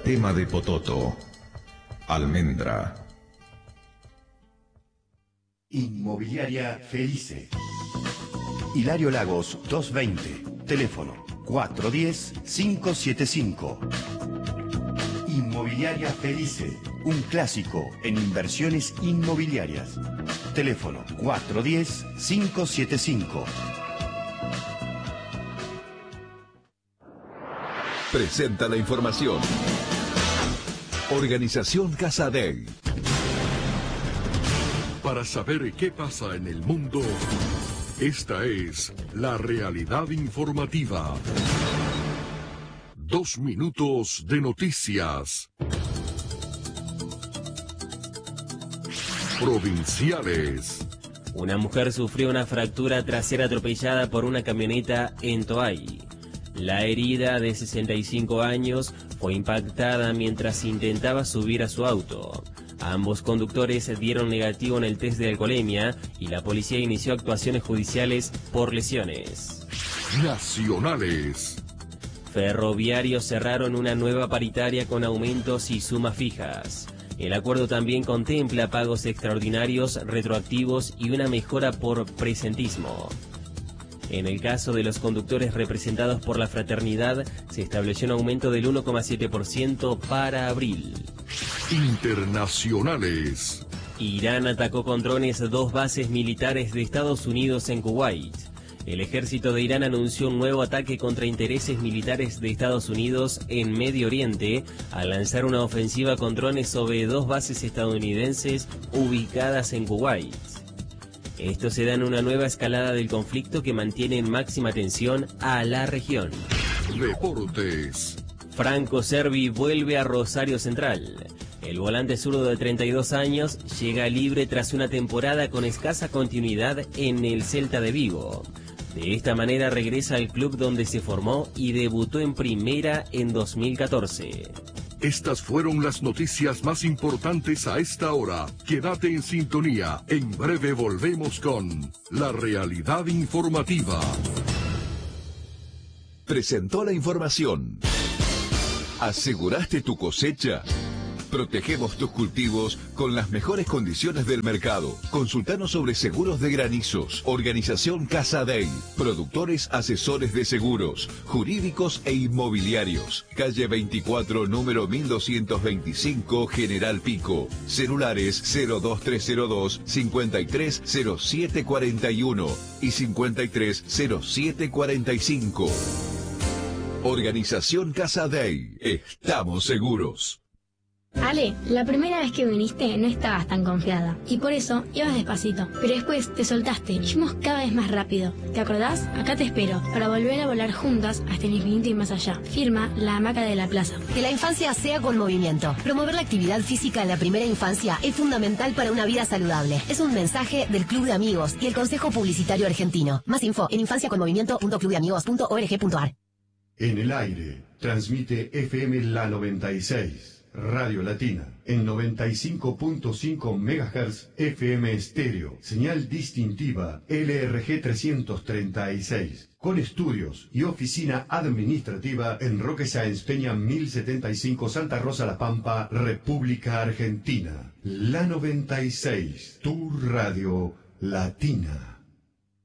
tema de Pototo. Almendra. Inmobiliaria Felice. Hilario Lagos 220. Teléfono 410-575. Inmobiliaria Felice. Un clásico en inversiones inmobiliarias. Teléfono 410-575. Presenta la información. Organización Casadei. Para saber qué pasa en el mundo, esta es la realidad informativa. 2 minutos de noticias. Provinciales. Una mujer sufrió una fractura tras ser atropellada por una camioneta en Toay. La herida, de 65 años, fue impactada mientras intentaba subir a su auto. Ambos conductores dieron negativo en el test de alcoholemia y la policía inició actuaciones judiciales por lesiones. Nacionales. Ferroviarios cerraron una nueva paritaria con aumentos y sumas fijas. El acuerdo también contempla pagos extraordinarios, retroactivos y una mejora por presentismo. En el caso de los conductores representados por la fraternidad, se estableció un aumento del 1,7% para abril. Internacionales. Irán atacó con drones 2 bases militares de Estados Unidos en Kuwait. El ejército de Irán anunció un nuevo ataque contra intereses militares de Estados Unidos en Medio Oriente al lanzar una ofensiva con drones sobre 2 bases estadounidenses ubicadas en Kuwait. Esto se da en una nueva escalada del conflicto que mantiene en máxima tensión a la región. Deportes. Franco Cervi vuelve a Rosario Central. El volante zurdo de 32 años llega libre tras una temporada con escasa continuidad en el Celta de Vigo. De esta manera regresa al club donde se formó y debutó en primera en 2014. Estas fueron las noticias más importantes a esta hora. Quédate en sintonía. En breve volvemos con la realidad informativa. Presentó la información. ¿Aseguraste tu cosecha? Protegemos tus cultivos con las mejores condiciones del mercado. Consultanos sobre seguros de granizos. Organización Casadei. Productores asesores de seguros, jurídicos e inmobiliarios. Calle 24, número 1225, General Pico. Celulares 02302 530741 y 530745. Organización Casadei. Estamos seguros. Ale, la primera vez que viniste no estabas tan confiada y por eso ibas despacito, pero después te soltaste y fuimos cada vez más rápido. ¿Te acordás? Acá te espero para volver a volar juntas hasta el infinito y más allá. Firma La Hamaca de la Plaza. Que la infancia sea con movimiento. Promover la actividad física en la primera infancia es fundamental para una vida saludable. Es un mensaje del Club de Amigos y el Consejo Publicitario Argentino. Más info en infanciaconmovimiento.clubdeamigos.org.ar. En el aire, transmite FM La 96. Radio Latina, en 95.5 MHz FM estéreo, señal distintiva LRG 336, con estudios y oficina administrativa en Roque Sáenz Peña 1075 Santa Rosa La Pampa, República Argentina. La 96, tu radio latina.